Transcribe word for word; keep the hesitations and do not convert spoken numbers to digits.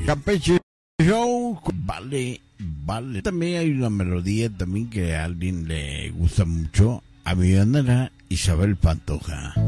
Campeche Show, vale, vale. También hay una melodía también que a alguien le gusta mucho, a mi bandera Isabel Pantoja.